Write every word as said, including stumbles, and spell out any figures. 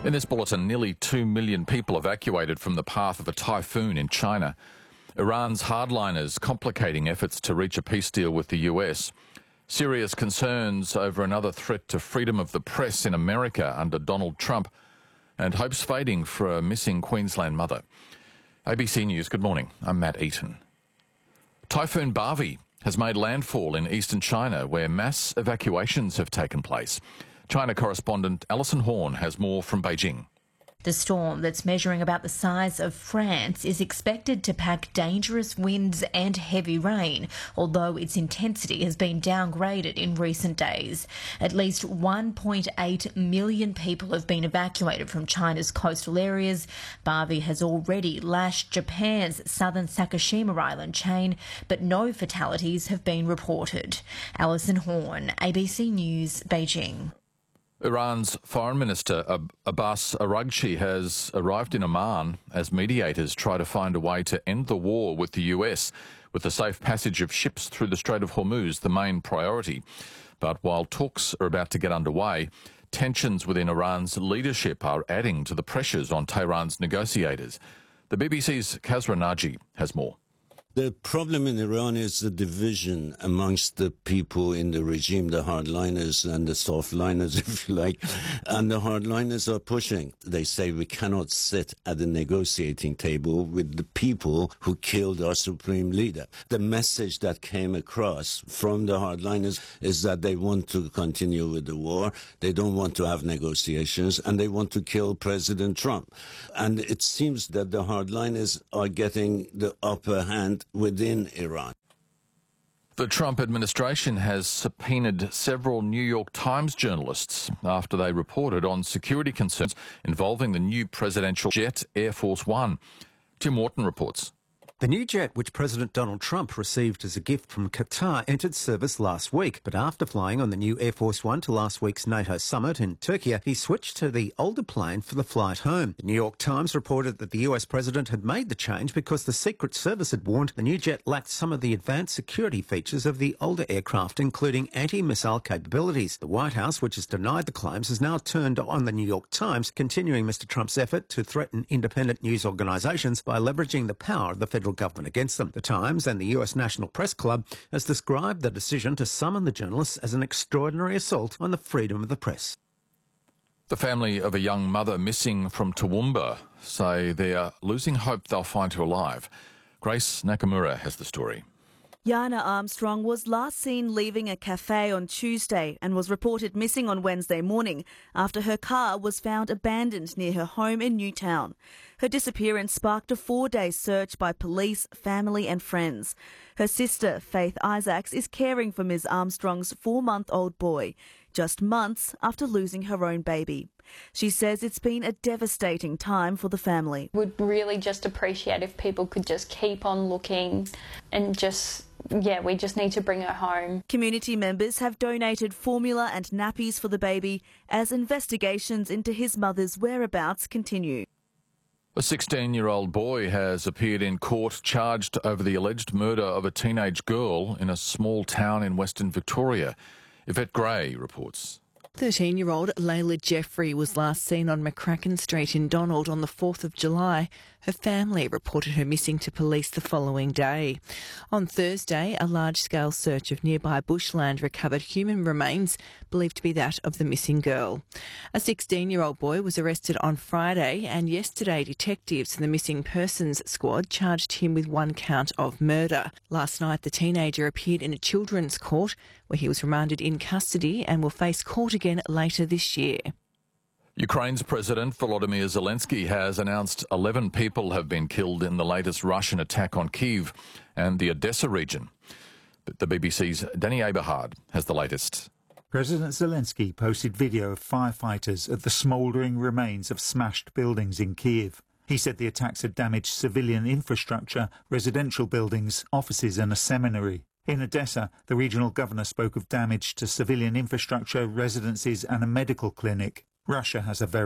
In this bulletin, nearly two million people evacuated from the path of a typhoon in China. Iran's hardliners complicating efforts to reach a peace deal with the U S. Serious concerns over another threat to freedom of the press in America under Donald Trump. And hopes fading for a missing Queensland mother. A B C News, good morning. I'm Matt Eaton. Typhoon Bavi has made landfall in eastern China, where mass evacuations have taken place. China correspondent Alison Horn has more from Beijing. The storm, that's measuring about the size of France, is expected to pack dangerous winds and heavy rain, although its intensity has been downgraded in recent days. At least one point eight million people have been evacuated from China's coastal areas. Bavi has already lashed Japan's southern Sakishima Island chain, but no fatalities have been reported. Alison Horn, A B C News, Beijing. Iran's Foreign Minister Abbas Araghchi has arrived in Oman as mediators try to find a way to end the war with the U S, with the safe passage of ships through the Strait of Hormuz the main priority. But while talks are about to get underway, tensions within Iran's leadership are adding to the pressures on Tehran's negotiators. The B B C's Kazra Naji has more. The problem in Iran is the division amongst the people in the regime, the hardliners and the softliners, if you like. And the hardliners are pushing. They say we cannot sit at the negotiating table with the people who killed our supreme leader. The message that came across from the hardliners is that they want to continue with the war, they don't want to have negotiations, and they want to kill President Trump. And it seems that the hardliners are getting the upper hand within Iran. The Trump administration has subpoenaed several New York Times journalists after they reported on security concerns involving the new presidential jet Air Force One. Tim Wharton reports. The new jet, which President Donald Trump received as a gift from Qatar, entered service last week. But after flying on the new Air Force One to last week's NATO summit in Turkey, he switched to the older plane for the flight home. The New York Times reported that the U S president had made the change because the Secret Service had warned the new jet lacked some of the advanced security features of the older aircraft, including anti-missile capabilities. The White House, which has denied the claims, has now turned on the New York Times, continuing Mister Trump's effort to threaten independent news organisations by leveraging the power of the federal government against them. The Times and the U S National Press Club has described the decision to summon the journalists as an extraordinary assault on the freedom of the press. The family of a young mother missing from Toowoomba say they are losing hope they'll find her alive. Grace Nakamura has the story. Yana Armstrong was last seen leaving a cafe on Tuesday and was reported missing on Wednesday morning after her car was found abandoned near her home in Newtown. Her disappearance sparked a four-day search by police, family and friends. Her sister, Faith Isaacs, is caring for Miz Armstrong's four-month-old boy, just months after losing her own baby. She says it's been a devastating time for the family. Would really just appreciate if people could just keep on looking and just, yeah, we just need to bring her home. Community members have donated formula and nappies for the baby as investigations into his mother's whereabouts continue. A sixteen-year-old boy has appeared in court charged over the alleged murder of a teenage girl in a small town in Western Victoria. Yvette Gray reports. thirteen-year-old Layla Jeffrey was last seen on McCracken Street in Donald on the fourth of July. Her family reported her missing to police the following day. On Thursday, a large-scale search of nearby bushland recovered human remains believed to be that of the missing girl. A sixteen-year-old boy was arrested on Friday, and yesterday detectives in the Missing Persons Squad charged him with one count of murder. Last night, the teenager appeared in a children's court where he was remanded in custody and will face court again later this year. Ukraine's President Volodymyr Zelensky has announced eleven people have been killed in the latest Russian attack on Kyiv and the Odessa region. But the B B C's Danny Aberhard has the latest. President Zelensky posted video of firefighters at the smouldering remains of smashed buildings in Kyiv. He said the attacks had damaged civilian infrastructure, residential buildings, offices and a seminary. In Odessa, the regional governor spoke of damage to civilian infrastructure, residences and a medical clinic. Russia has a very